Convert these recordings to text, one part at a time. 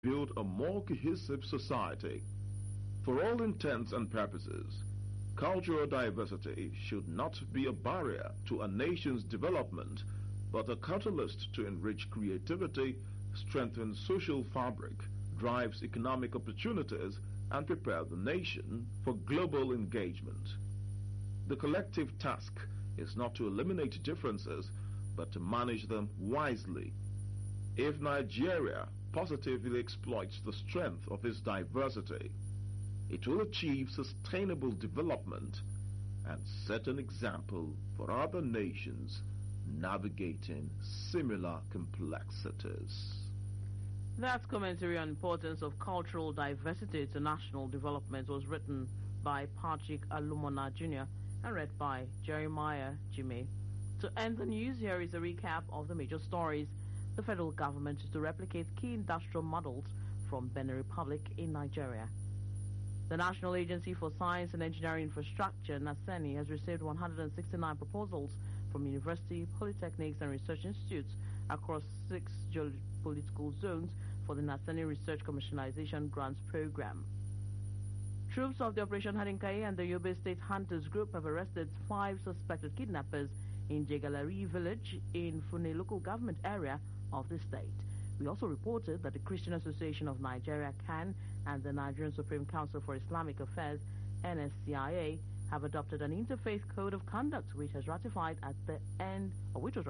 build a more cohesive society. For all intents and purposes, cultural diversity should not be a barrier to a nation's development, but a catalyst to enrich creativity, strengthen social fabric, drives economic opportunities, and prepare the nation for global engagement. The collective task is not to eliminate differences, but to manage them wisely. If Nigeria positively exploits the strength of its diversity, it will achieve sustainable development and set an example for other nations navigating similar complexities. That commentary on importance of cultural diversity to national development was written by Patrick Alumona Jr. and read by Jeremiah Jime. To end the news, here is a recap of the major stories. The federal government is to replicate key industrial models from Benin Republic in Nigeria. The National Agency for Science and Engineering Infrastructure, NASENI, has received 169 proposals from university, polytechnics, and research institutes across 6 geopolitical zones for the NASENI Research Commercialization Grants Program. Troops of the Operation Hadinkai and the Yobe State Hunters Group have arrested 5 suspected kidnappers in Jegalari village in Fune local government area of the state. We also reported that the Christian Association of Nigeria, CAN, and the Nigerian Supreme Council for Islamic Affairs, NSCIA, have adopted an interfaith code of conduct which was ratified at the end of the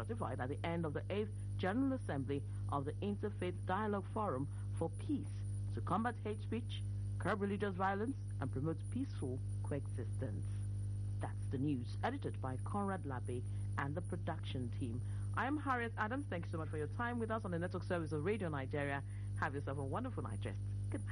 8th General Assembly of the Interfaith Dialogue Forum for Peace to combat hate speech, curb religious violence, and promote peaceful coexistence. That's the news, edited by Conrad Labe and the production team. I am Harriet Adams. Thank you so much for your time with us on the network service of Radio Nigeria. Have yourself a wonderful night rest. Good night.